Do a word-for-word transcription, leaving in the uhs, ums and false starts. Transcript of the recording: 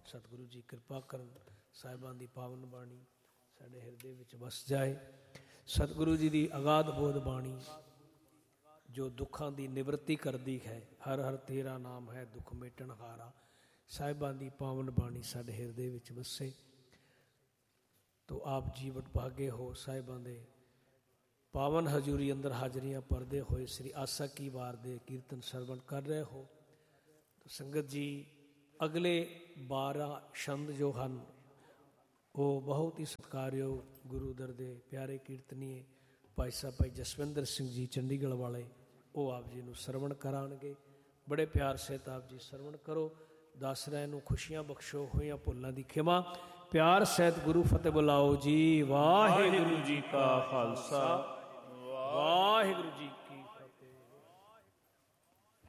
ਸਤਿਗੁਰੂ ਜੀ ਕਿਰਪਾ ਕਰਨ, ਸਾਹਿਬਾਂ ਦੀ ਪਾਵਨ ਬਾਣੀ ਸਾਡੇ ਹਿਰਦੇ ਵਿੱਚ ਵਸ ਜਾਏ। ਸਤਿਗੁਰੂ ਜੀ ਦੀ ਅਗਾਧ ਬੋਧ ਬਾਣੀ ਜੋ ਦੁੱਖਾਂ ਦੀ ਨਿਵਰਤੀ ਕਰਦੀ ਹੈ। ਹਰ ਹਰ ਤੇਰਾ ਨਾਮ ਹੈ ਦੁੱਖ ਮੇਟਣ ਹਾਰਾ। ਸਾਹਿਬਾਂ ਦੀ ਪਾਵਨ ਬਾਣੀ ਸਾਡੇ ਹਿਰਦੇ ਵਿੱਚ ਵਸੇ। ਤੋ ਆਪ ਜੀ ਵਡਭਾਗੇ ਹੋ, ਸਾਹਿਬਾਂ ਦੇ ਪਾਵਨ ਹਜ਼ੂਰੀ ਅੰਦਰ ਹਾਜ਼ਰੀਆਂ ਭਰਦੇ ਹੋਏ ਸ੍ਰੀ ਆਸਾ ਕੀ ਵਾਰ ਦੇ ਕੀਰਤਨ ਸਰਵਣ ਕਰ ਰਹੇ ਹੋ। ਸੰਗਤ ਜੀ, ਅਗਲੇ ਬਾਰਾਂ ਛੰਦ ਜੋ ਹਨ ਉਹ ਬਹੁਤ ਹੀ ਸਤਿਕਾਰਯੋਗ ਗੁਰੂ ਦਰ ਦੇ ਪਿਆਰੇ ਕੀਰਤਨੀਏ ਭਾਈ ਸਾਹਿਬ ਭਾਈ ਜਸਵਿੰਦਰ ਸਿੰਘ ਜੀ ਚੰਡੀਗੜ੍ਹ ਵਾਲੇ, ਉਹ ਆਪ ਜੀ ਨੂੰ ਸਰਵਣ ਕਰਾਉਣਗੇ। ਬੜੇ ਪਿਆਰ ਸਹਿਤ ਆਪ ਜੀ ਸਰਵਣ ਕਰੋ। ਦੱਸ ਰਹੇ ਨੂੰ ਖੁਸ਼ੀਆਂ ਬਖਸ਼ੋ, ਹੋਈਆਂ ਭੁੱਲਾਂ ਦੀ ਖਿਮਾ। ਪਿਆਰ ਸਹਿਤ ਗੁਰੂ ਫਤਿਹ ਬੁਲਾਓ ਜੀ। ਵਾਹਿਗੁਰੂ ਜੀ ਕਾ ਖਾਲਸਾ, ਵਾਹਿਗੁਰੂ ਜੀ